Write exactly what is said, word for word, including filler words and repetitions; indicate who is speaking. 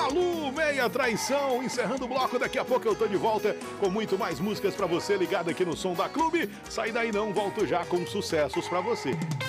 Speaker 1: Malu, Meia Traição, encerrando o bloco. Daqui a pouco eu tô de volta com muito mais músicas pra você, ligado aqui no Som da Clube. Sai daí não, volto já com sucessos pra você.